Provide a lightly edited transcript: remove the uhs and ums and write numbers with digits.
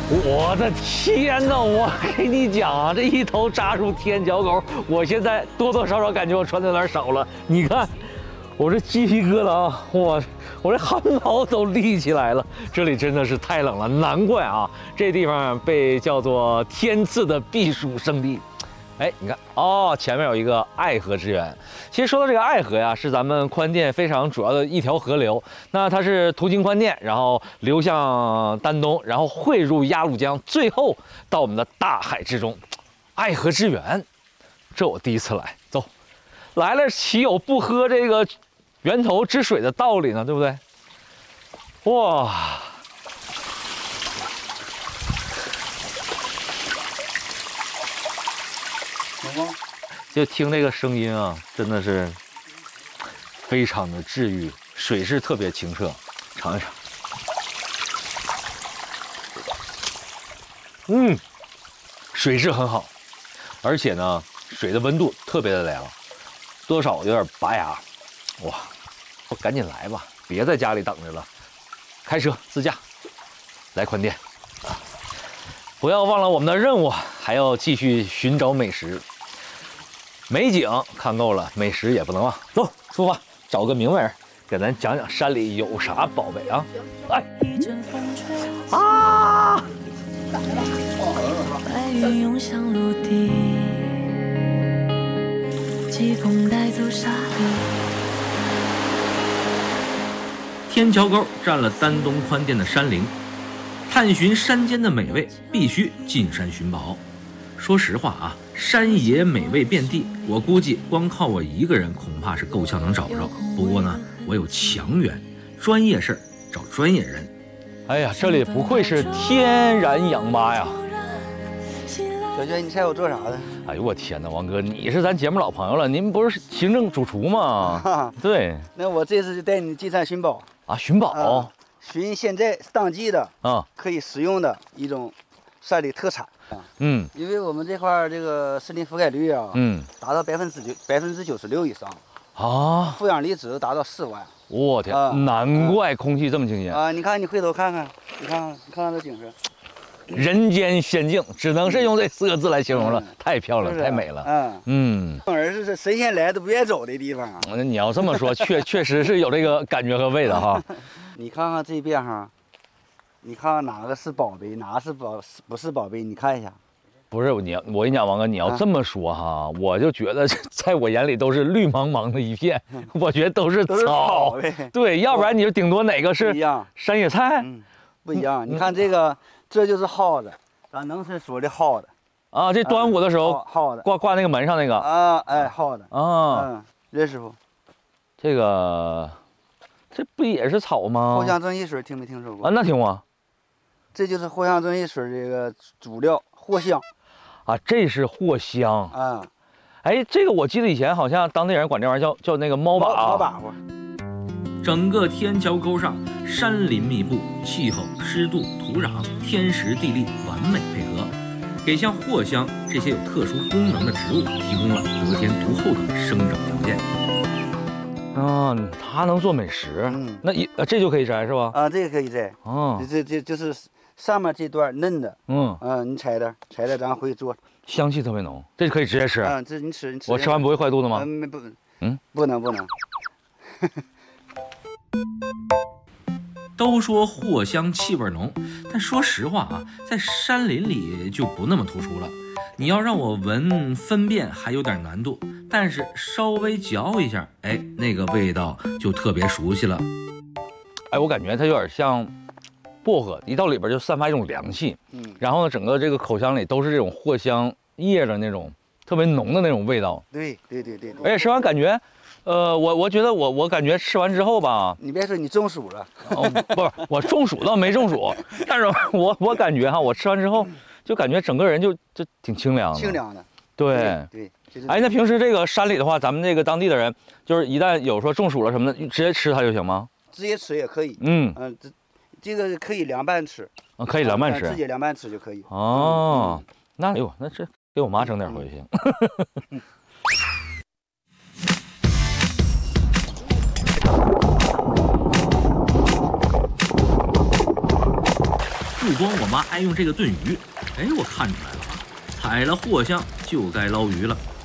我的天哪！我给你讲啊，这一头扎出天桥沟，我现在多多少少感觉我穿的有点少了。你看，我这鸡皮疙瘩啊，我这汗毛都立起来了。这里真的是太冷了，难怪啊，这地方被叫做天赐的避暑胜地。哎，你看哦，前面有一个爱河之源。其实说到这个爱河呀，是咱们宽甸非常主要的一条河流。那它是途经宽甸，然后流向丹东，然后汇入鸭绿江，最后到我们的大海之中。爱河之源，这我第一次来。走，来了岂有不喝这个源头之水的道理呢？对不对？哇！就听这个声音啊，真的是非常的治愈，水是特别清澈，尝一尝。水质很好，而且呢，水的温度特别的凉，多少有点拔牙。哇，我赶紧来吧，别在家里等着了，开车自驾来宽甸啊！不要忘了我们的任务，还要继续寻找美食。美景看够了，美食也不能忘。走，出发，找个明白人，给咱讲讲山里有啥宝贝啊！来，啊！白云涌向陆地，季风带走沙粒。天桥沟占了丹东宽甸的山林，探寻山间的美味，必须进山寻宝。说实话啊，山野美味遍地，我估计光靠我一个人恐怕是够呛能找着。不过呢，我有强援，专业事儿找专业人。哎呀，这里不愧是天然氧吧呀！ 小娟，你猜我做啥的？ 哎呦我天哪，王哥，你是咱节目老朋友了，您不是行政主厨吗？对。 那我这次就带你进山寻宝啊，寻宝， 寻现在当季的可以食用的一种山里特产。因为我们这块这个森林覆盖率啊，达到96%以上啊，负氧离子达到4万。 我天，难怪空气这么清新啊！你看，你回头看看，你看这景色， 人间仙境，只能是用这4个字来形容了，太漂亮，太美了。 而是神仙来都不愿走的地方啊。 那你要这么说，确实是有这个感觉和味道哈。 你看看这边哈。你看看哪个是宝贝，哪个是不是宝贝？你看一下。 不是我跟你讲，王哥，你要这么说哈，我就觉得在我眼里都是绿茫茫的一片，我觉得都是草。对，要不然你就顶多哪个是山野菜？ 不一样。你看这个，这就是耗子，咱能是说的耗子啊。这端午的时候耗子挂那个门上那个啊，哎，耗子啊。 任师傅， 这不也是草吗？ 藿香正气水听没听说过啊？那听过。 这就是藿香正气水这个主料藿香， 啊，这是藿香啊。 哎，这个我记得以前好像当地人管这玩意儿叫那个猫把。 猫把子。 整个天桥沟上山林密布，气候、湿度、土壤、天时地利完美配合，给像藿香这些有特殊功能的植物提供了得天独厚的生长条件。 啊，它能做美食，那这就可以摘是吧？ 啊，这个可以摘。哦，这就是上面这段嫩的，你采的，咱回去做， 香气特别浓，这可以直接吃。 这你吃， 我吃完不会坏肚子吗？ 不能。 都说藿香气味浓，但说实话啊，在山林里就不那么突出了。你要让我闻分辨还有点难度，但是稍微嚼一下，哎，那个味道就特别熟悉了。 哎，我感觉它有点像薄荷，一到里边就散发一种凉气。然后呢，整个这个口腔里都是这种藿香叶的那种特别浓的那种味道。 对。 而且吃完感觉，我觉得我感觉吃完之后吧， 你别说你中暑了。 不是，我中暑倒没中暑，但是我感觉哈，我吃完之后。就感觉整个人就挺清凉的，对。哎，那平时这个山里的话，咱们这个当地的人，就是一旦有说中暑了什么的，直接吃它就行吗？ 直接吃也可以。这个可以凉拌吃。 可以凉拌吃。 直接凉拌吃就可以。 哦，那这给我妈整点回去。 不光我妈爱用这个炖鱼，哎，我看出来了啊，采了藿香就该捞鱼了。